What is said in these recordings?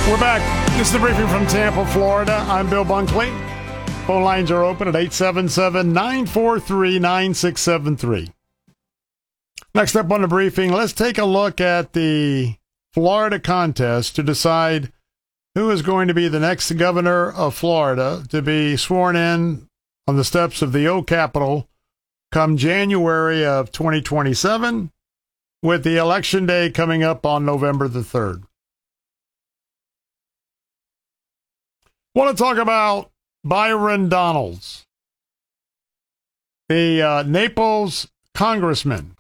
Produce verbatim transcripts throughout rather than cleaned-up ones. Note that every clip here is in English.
We're back. This is the briefing from Tampa, Florida. I'm Bill Bunkley. Phone lines are open at eight seven seven, nine four three, nine six seven three. Next up on the briefing, let's take a look at the Florida contest to decide who is going to be the next governor of Florida to be sworn in on the steps of the old Capitol come January of twenty twenty-seven, with the election day coming up on November the third. Want to talk about Byron Donalds, the uh, Naples congressman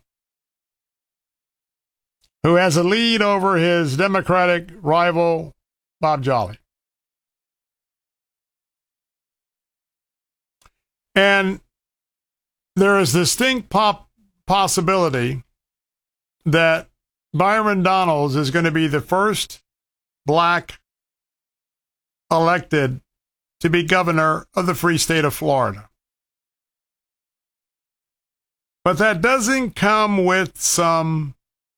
who has a lead over his Democratic rival, Bob Jolly. And there is distinct pop possibility that Byron Donalds is going to be the first black elected to be governor of the free state of Florida. But that doesn't come with some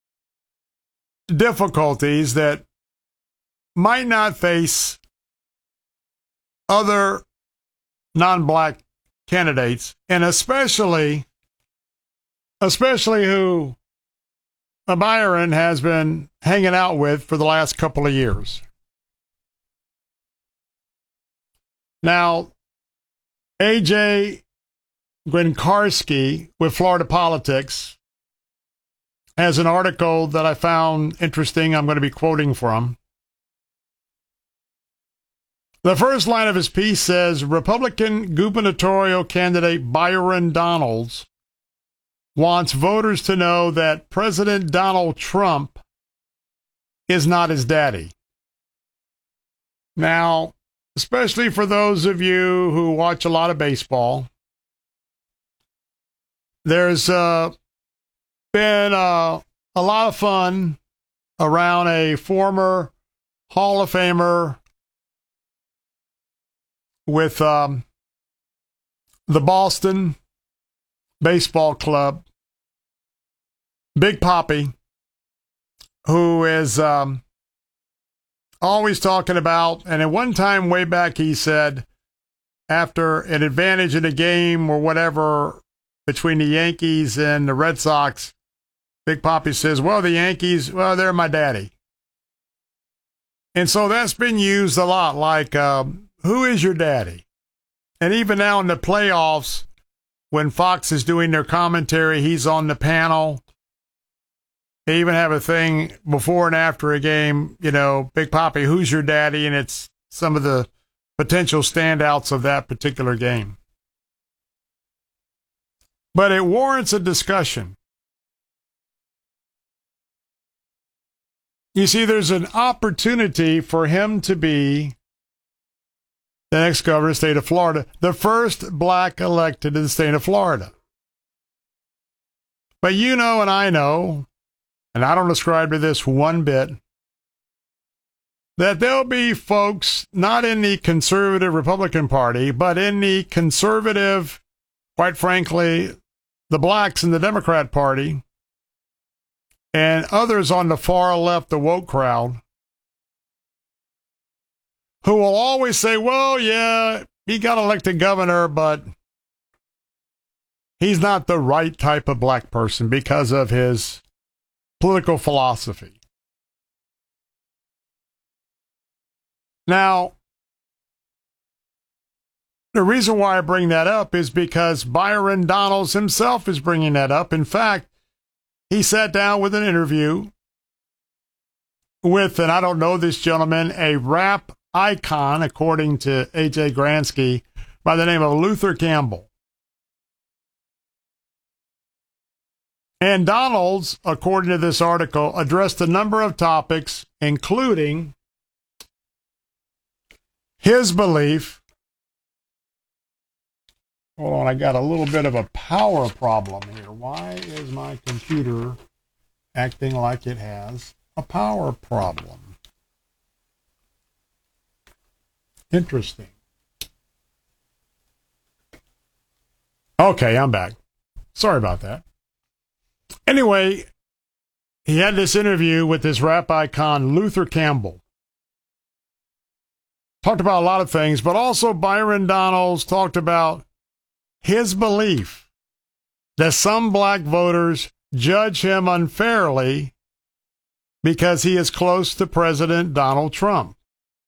difficulties that might not face other non-black candidates, and especially, especially who Byron has been hanging out with for the last couple of years. Now, A J Gwenkarski with Florida Politics has an article that I found interesting. I'm going to be quoting from. The first line of his piece says, Republican gubernatorial candidate Byron Donalds wants voters to know that President Donald Trump is not his daddy. Now, especially for those of you who watch a lot of baseball, there's uh, been uh, a lot of fun around a former Hall of Famer with um, the Boston Baseball Club, Big Papi, who is um, always talking about, and at one time way back he said, after an advantage in a game or whatever between the Yankees and the Red Sox, Big Papi says, well, the Yankees, well, they're my daddy. And so that's been used a lot, like, um, who is your daddy? And even now in the playoffs, when Fox is doing their commentary, he's on the panel. They even have a thing before and after a game, you know, Big Papi, who's your daddy? And it's some of the potential standouts of that particular game. But it warrants a discussion. You see, there's an opportunity for him to be the next governor of the state of Florida, the first black elected in the state of Florida. But you know and I know, and I don't ascribe to this one bit, that there'll be folks not in the conservative Republican Party, but in the conservative, quite frankly, the blacks in the Democrat Party, and others on the far left, the woke crowd, who will always say, well, yeah, he got elected governor, but he's not the right type of black person because of his political philosophy. Now, the reason why I bring that up is because Byron Donalds himself is bringing that up. In fact, he sat down with an interview with, and I don't know this gentleman, a rap icon, according to A J Granski, by the name of Luther Campbell. And Donalds, according to this article, addressed a number of topics, including his belief. Hold on, I got a little bit of a power problem here. Why is my computer acting like it has a power problem? Interesting. Okay, I'm back. Sorry about that. Anyway, he had this interview with this rap icon, Luther Campbell. talked about a lot of things, but also Byron Donalds talked about his belief that some black voters judge him unfairly because he is close to President Donald Trump.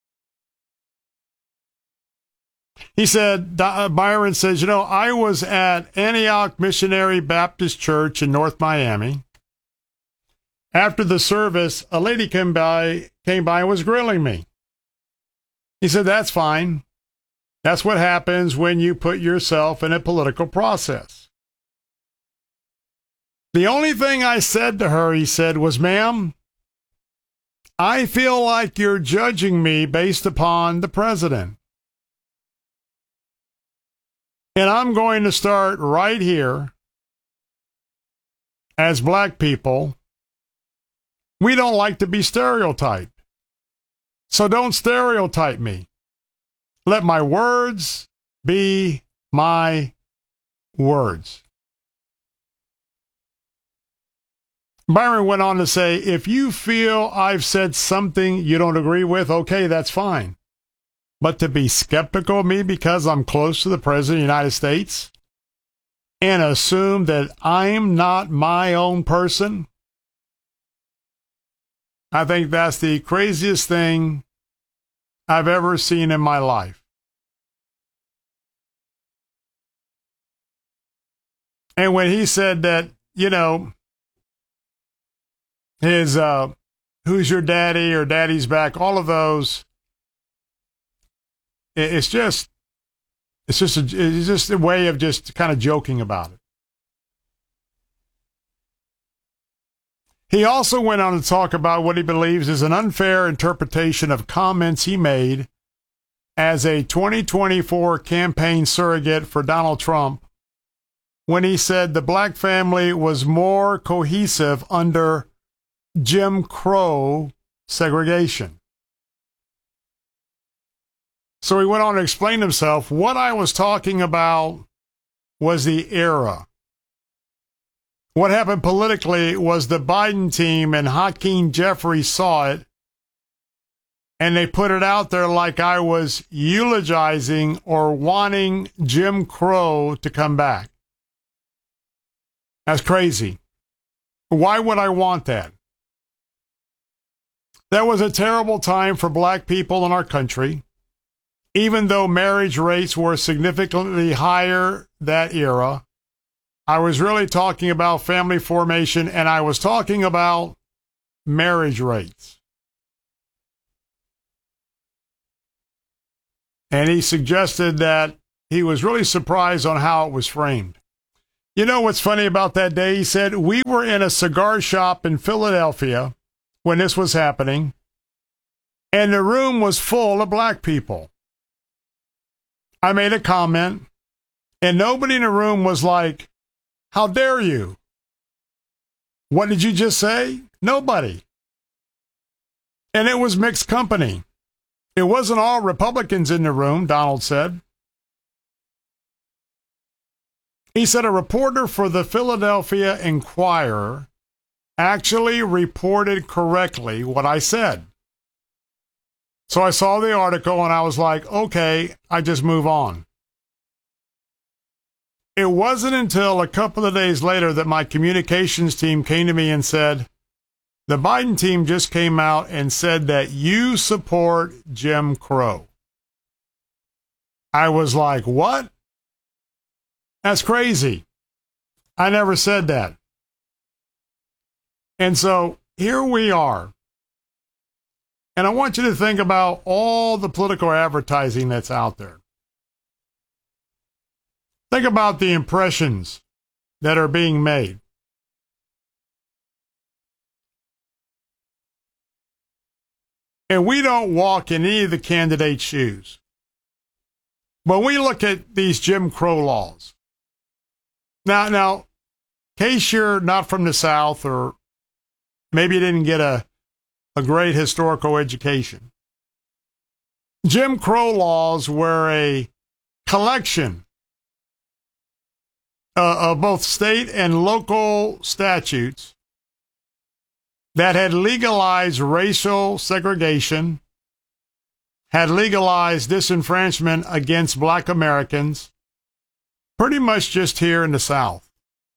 He said, Byron says, you know, I was at Antioch Missionary Baptist Church in North Miami. After the service, a lady came by, came by and was grilling me. He said, that's fine. That's what happens when you put yourself in a political process. The only thing I said to her, he said, was, ma'am, I feel like you're judging me based upon the president. And I'm going to start right here. As black people, we don't like to be stereotyped. So don't stereotype me. Let my words be my words. Byron went on to say, if you feel I've said something you don't agree with, okay, that's fine. But to be skeptical of me because I'm close to the President of the United States and assume that I'm not my own person, I think that's the craziest thing I've ever seen in my life. And when he said that, you know, his uh, who's your daddy or daddy's back, all of those, it's just, it's just, a, it's just a way of just kind of joking about it. He also went on to talk about what he believes is an unfair interpretation of comments he made as a twenty twenty-four campaign surrogate for Donald Trump when he said the black family was more cohesive under Jim Crow segregation. So he went on to explain himself. What I was talking about was the era. What happened politically was the Biden team and Hakeem Jeffries saw it, and they put it out there like I was eulogizing or wanting Jim Crow to come back. That's crazy. Why would I want that? That was a terrible time for black people in our country. Even though marriage rates were significantly higher that era, I was really talking about family formation, and I was talking about marriage rates. And he suggested that he was really surprised on how it was framed. You know what's funny about that day? He said, we were in a cigar shop in Philadelphia when this was happening, and the room was full of black people. I made a comment, and nobody in the room was like, how dare you? What did you just say? Nobody. And it was mixed company. It wasn't all Republicans in the room, Donald said. He said a reporter for the Philadelphia Inquirer actually reported correctly what I said. So I saw the article and I was like, okay, I just move on. It wasn't until a couple of days later that my communications team came to me and said, the Biden team just came out and said that you support Jim Crow. I was like, what? That's crazy. I never said that. And so here we are. And I want you to think about all the political advertising that's out there. Think about the impressions that are being made. And we don't walk in any of the candidates' shoes. But we look at these Jim Crow laws. Now, now, in case you're not from the South or maybe you didn't get a, a great historical education, Jim Crow laws were a collection uh, of both state and local statutes that had legalized racial segregation had legalized disenfranchisement against black Americans, pretty much just here in the South.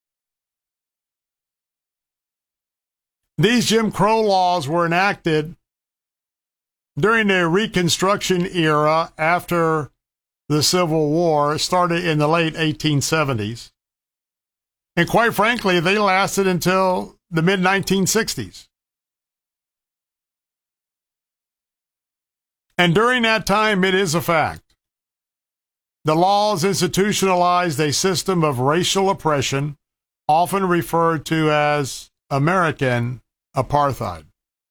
These Jim Crow laws were enacted during the Reconstruction era after the Civil War, started in the late eighteen seventies. And quite frankly, they lasted until the mid nineteen sixties. And during that time, it is a fact, the laws institutionalized a system of racial oppression, often referred to as American apartheid.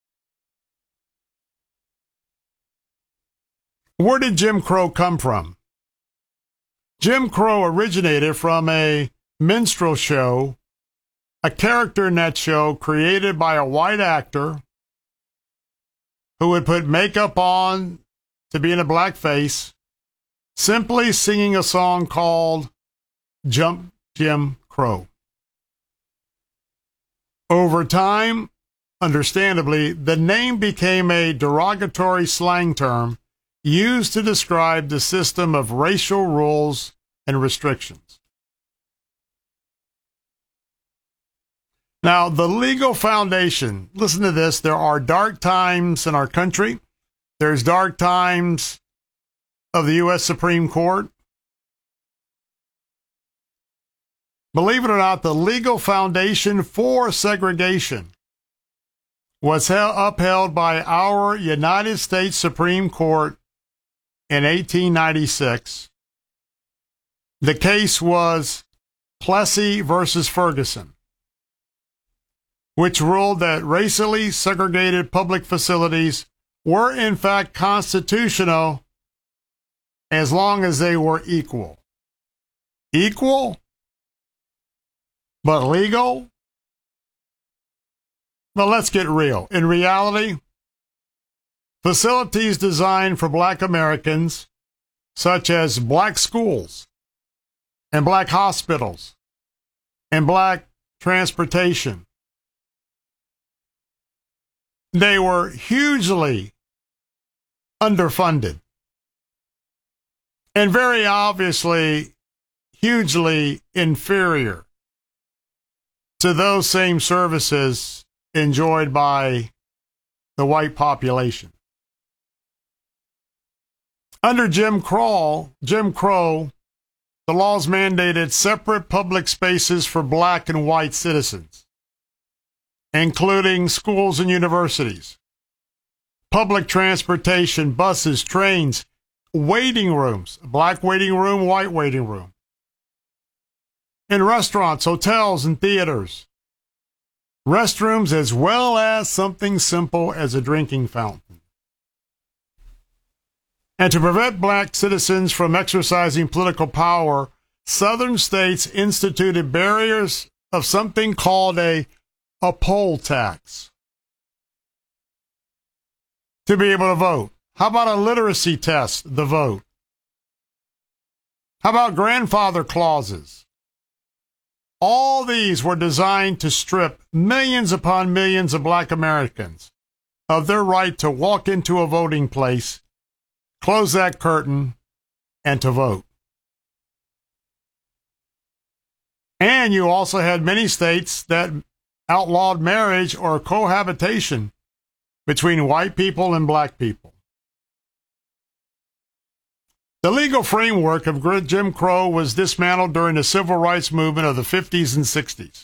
Where did Jim Crow come from? Jim Crow originated from a minstrel show, a character in that show created by a white actor who would put makeup on to be in a blackface, simply singing a song called Jump Jim Crow. Over time, understandably, the name became a derogatory slang term used to describe the system of racial rules and restrictions. Now, the legal foundation, listen to this, there are dark times in our country. There's dark times of the U S Supreme Court. Believe it or not, the legal foundation for segregation was held, upheld by our United States Supreme Court in eighteen ninety-six. The case was Plessy versus Ferguson, which ruled that racially segregated public facilities were in fact constitutional as long as they were equal. Equal, but legal? Well, let's get real. In reality, facilities designed for black Americans, such as black schools and black hospitals and black transportation, they were hugely underfunded and very obviously hugely inferior to those same services enjoyed by the white population. Under Jim Crow, Jim Crow, the laws mandated separate public spaces for black and white citizens, including schools and universities, public transportation, buses, trains, waiting rooms, black waiting room, white waiting room, in restaurants, hotels, and theaters, restrooms, as well as something simple as a drinking fountain. And to prevent black citizens from exercising political power, southern states instituted barriers of something called a, a poll tax to be able to vote. How about a literacy test, the vote? How about grandfather clauses? All these were designed to strip millions upon millions of black Americans of their right to walk into a voting place, close that curtain, and to vote. And you also had many states that outlawed marriage or cohabitation between white people and black people. The legal framework of Jim Crow was dismantled during the civil rights movement of the fifties and sixties.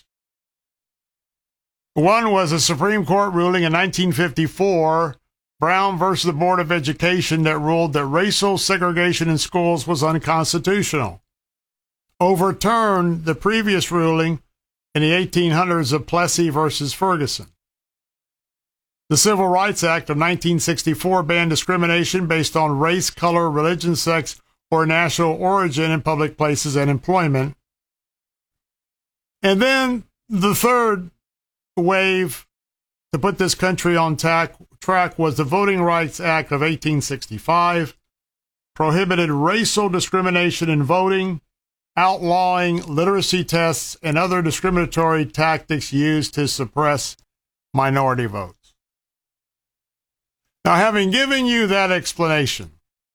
One was a Supreme Court ruling in nineteen fifty-four, Brown versus the Board of Education, that ruled that racial segregation in schools was unconstitutional, overturned the previous ruling in the eighteen hundreds of Plessy versus Ferguson. The Civil Rights Act of nineteen sixty-four banned discrimination based on race, color, religion, sex, or national origin in public places and employment. And then the third wave to put this country on tack, track was the Voting Rights Act of eighteen sixty-five, prohibited racial discrimination in voting, outlawing literacy tests and other discriminatory tactics used to suppress minority votes. Now, having given you that explanation,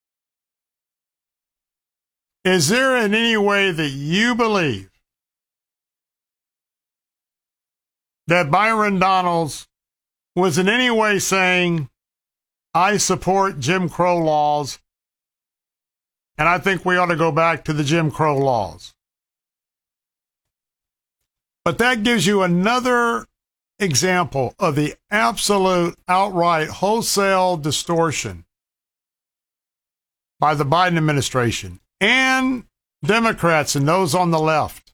is there in any way that you believe that Byron Donalds was in any way saying, I support Jim Crow laws, and I think we ought to go back to the Jim Crow laws? But that gives you another example of the absolute, outright, wholesale distortion by the Biden administration and Democrats and those on the left.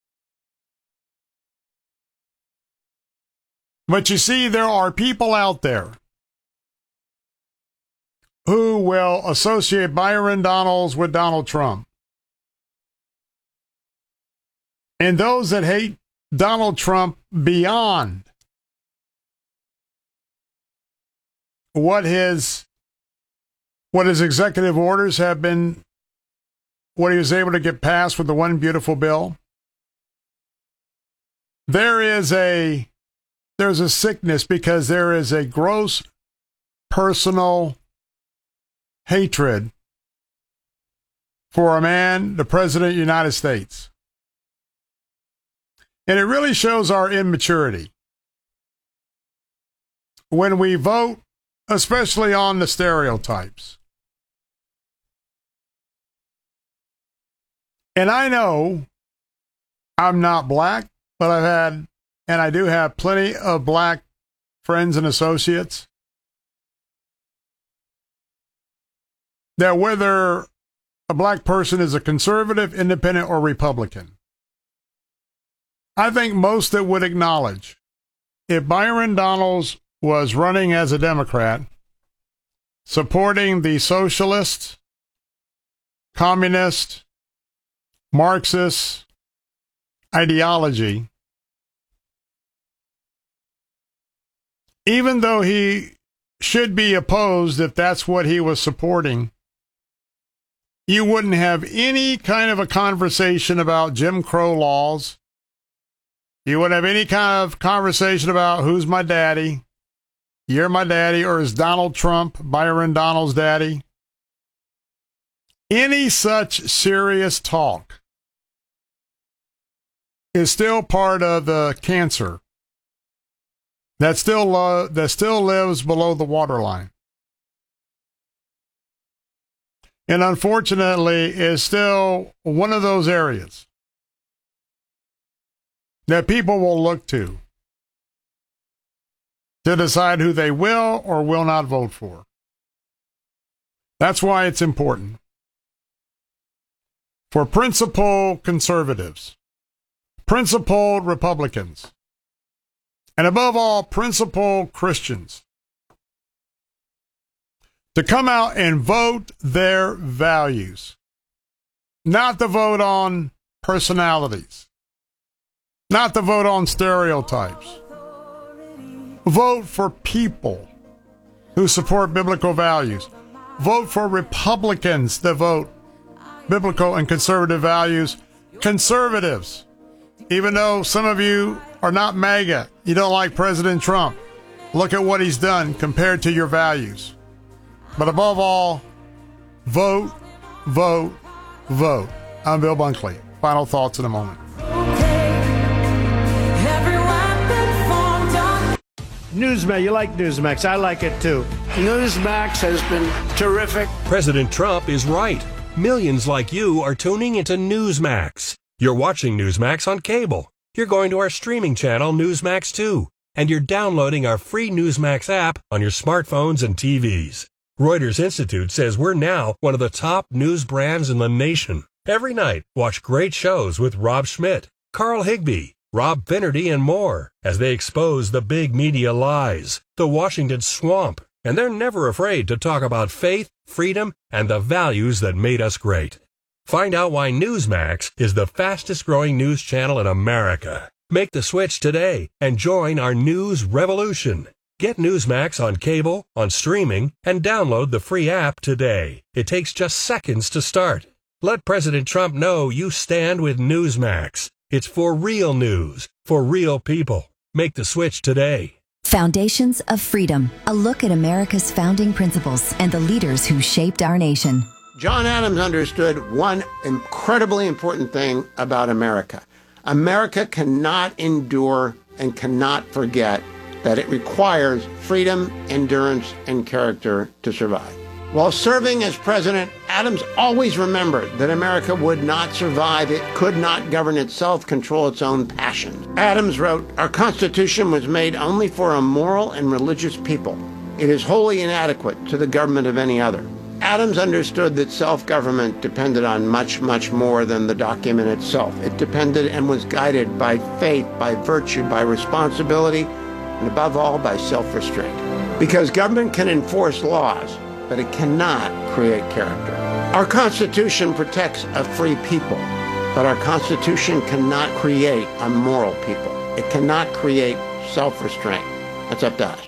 But you see, there are people out there who will associate Byron Donalds with Donald Trump. And those that hate Donald Trump beyond what his what his executive orders have been, what he was able to get passed with the One Beautiful Bill. There is a there's a sickness because there is a gross personal hatred for a man, the President of the United States. And it really shows our immaturity when we vote, especially on the stereotypes. And I know I'm not black, but I've had, and I do have plenty of black friends and associates, that whether a black person is a conservative, independent, or Republican, I think most that would acknowledge if Byron Donalds was running as a Democrat, supporting the socialist, communist, Marxist ideology, even though he should be opposed if that's what he was supporting, you wouldn't have any kind of a conversation about Jim Crow laws. You wouldn't have any kind of conversation about who's my daddy, you're my daddy, or is Donald Trump Byron Donalds' daddy? Any such serious talk is still part of the cancer that still lo- that still lives below the waterline. And unfortunately is still one of those areas that people will look to to decide who they will or will not vote for. That's why it's important for principled conservatives, principled Republicans, and above all, principled Christians to come out and vote their values, not to vote on personalities, not to vote on stereotypes. Vote for people who support biblical values. Vote for Republicans that vote biblical and conservative values. Conservatives, even though some of you are not MAGA, you don't like President Trump, look at what he's done compared to your values. But above all, vote, vote, vote. I'm Bill Bunkley. Final thoughts in a moment. Newsmax, you like Newsmax. I like it too. Newsmax has been terrific. President Trump is right. Millions like you are tuning into Newsmax. You're watching Newsmax on cable. You're going to our streaming channel, Newsmax two. And you're downloading our free Newsmax app on your smartphones and T Vs. Reuters Institute says we're now one of the top news brands in the nation. Every night, watch great shows with Rob Schmidt, Carl Higbie, Rob Finnerty, and more as they expose the big media lies, the Washington swamp, and they're never afraid to talk about faith, freedom, and the values that made us great. Find out why Newsmax is the fastest growing news channel in America. Make the switch today and join our news revolution. Get Newsmax on cable, on streaming, and download the free app today. It takes just seconds to start. Let President Trump know you stand with Newsmax. It's for real news, for real people. Make the switch today. Foundations of Freedom, a look at America's founding principles and the leaders who shaped our nation. John Adams understood one incredibly important thing about America. America cannot endure and cannot forget that it requires freedom, endurance, and character to survive. While serving as president, Adams always remembered that America would not survive. It could not govern itself, control its own passions. Adams wrote, "Our Constitution was made only for a moral and religious people. It is wholly inadequate to the government of any other." Adams understood that self-government depended on much, much more than the document itself. It depended and was guided by faith, by virtue, by responsibility, and above all, by self-restraint. Because government can enforce laws, but it cannot create character. Our Constitution protects a free people, but our Constitution cannot create a moral people. It cannot create self-restraint. That's up to us.